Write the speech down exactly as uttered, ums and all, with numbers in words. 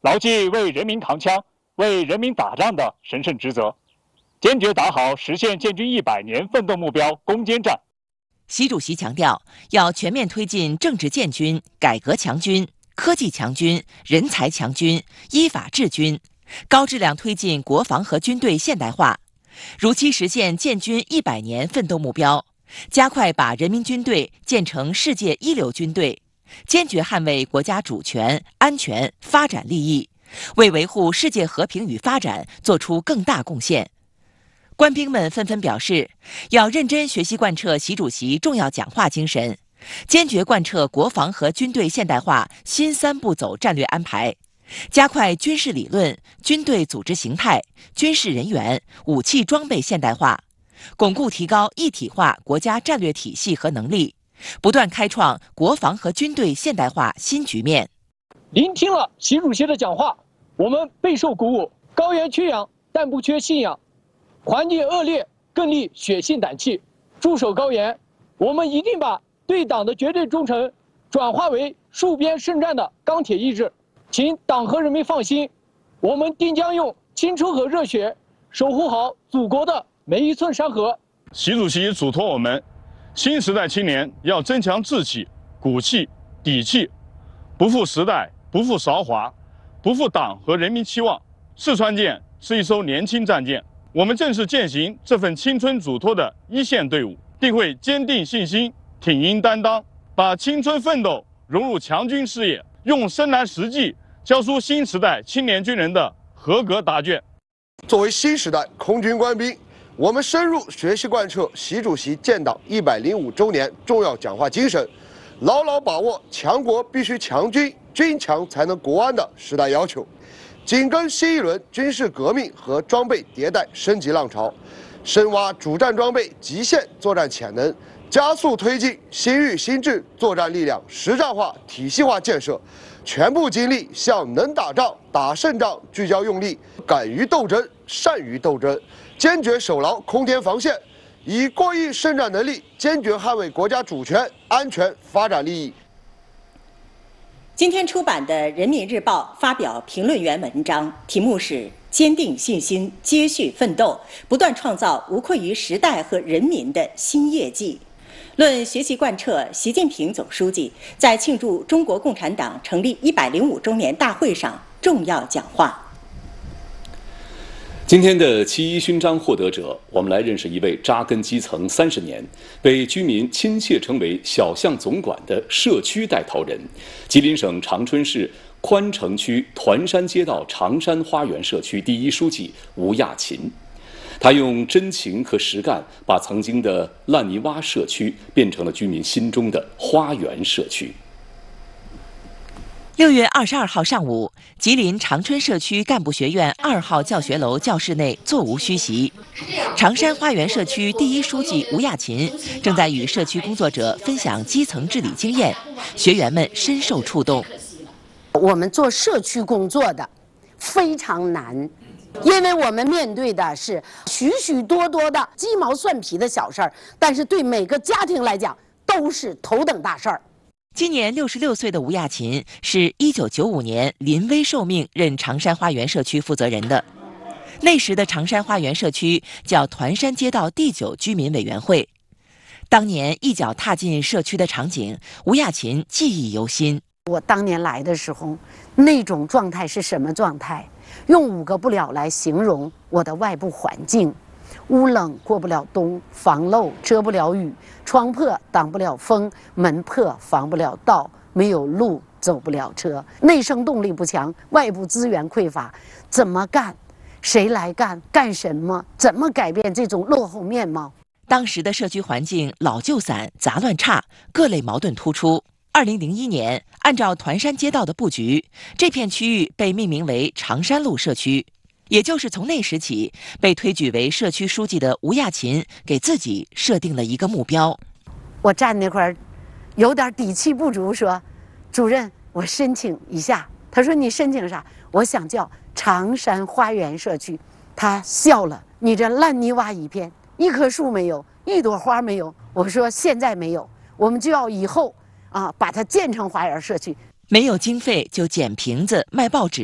牢记为人民扛枪、为人民打仗的神圣职责，坚决打好实现建军一百年奋斗目标攻坚战。 习主席强调，要全面推进政治建军、改革强军、科技强军、人才强军、依法治军，高质量推进国防和军队现代化，如期实现建军一百年奋斗目标，加快把人民军队建成世界一流军队，坚决捍卫国家主权、安全、发展利益，为维护世界和平与发展作出更大贡献。官兵们纷纷表示，要认真学习贯彻习主席重要讲话精神，坚决贯彻国防和军队现代化新三步走战略安排，加快军事理论、军队组织形态、军事人员、武器装备现代化，巩固提高一体化国家战略体系和能力，不断开创国防和军队现代化新局面。 聆听了习主席的讲话，我们备受鼓舞。高原缺氧，但不缺信仰；环境恶劣，更立血性胆气。驻守高原，我们一定把对党的绝对忠诚转化为戍边胜战的钢铁意志。请党和人民放心，我们定将用青春和热血守护好祖国的每一寸山河。 习主席嘱托我们，新时代青年要增强志气、骨气、底气，不负时代，不负韶华，不负党和人民期望。四川舰是一艘年轻战舰，我们正是践行这份青春嘱托的一线队伍，定会坚定信心、挺膺担当，把青春奋斗融入强军事业，用深蓝实际教出新时代青年军人的合格答卷。 作为新时代空军官兵，我们深入学习贯彻习主席建党一百零五周年重要讲话精神，牢牢把握强国必须强军，军强才能国安的时代要求，紧跟新一轮军事革命和装备迭代升级浪潮，深挖主战装备极限作战潜能，加速推进新域新制作战力量实战化、体系化建设，全部精力向能打仗、打胜仗聚焦用力，敢于斗争、善于斗争，坚决守牢空天防线，以过硬胜战能力坚决捍卫国家主权、安全、发展利益。 今天出版的《人民日报》发表评论员文章，题目是“坚定信心，接续奋斗，不断创造无愧于时代和人民的新业绩”。论学习贯彻习近平总书记在庆祝中国共产党成立一百零五周年大会上重要讲话。 今天的七一勋章获得者，我们来认识一位扎根基层三十年，被居民亲切称为“小巷总管”的社区带头人——吉林省长春市宽城区团山街道长山花园社区第一书记吴亚勤。他用真情和实干，把曾经的烂泥洼社区变成了居民心中的花园社区。 六月二十二号上午，吉林长春社区干部学院二号教学楼教室内座无虚席，长山花园社区第一书记吴亚勤正在与社区工作者分享基层治理经验，学员们深受触动。 我们做社区工作的非常难，因为我们面对的是许许多多的鸡毛蒜皮的小事儿，但是对每个家庭来讲都是头等大事儿。 今年六十六岁的吴亚勤是一九九五年临危受命任长山花园社区负责人的。那时的长山花园社区叫团山街道第九居民委员会。当年一脚踏进社区的场景，吴亚勤记忆犹新。 我当年来的时候，那种状态是什么状态？用五个不了来形容我的外部环境：屋冷过不了冬，房漏遮不了雨，窗破挡不了风，门破防不了盗，没有路走不了车。内生动力不强，外部资源匮乏，怎么干？谁来干？干什么？怎么改变这种落后面貌？ 当时的社区环境老旧散、杂乱差，各类矛盾突出。二零零一年，按照团山街道的布局，这片区域被命名为长山路社区。也就是从那时起，被推举为社区书记的吴亚勤给自己设定了一个目标。 我站那块儿，有点底气不足，说：“主任，我申请一下。”他说：“你申请啥？”我想叫长山花园社区。他笑了：“你这烂泥洼一片，一棵树没有，一朵花没有。”我说：“现在没有，我们就要以后啊，把它建成花园社区。” 没有经费就捡瓶子卖报纸。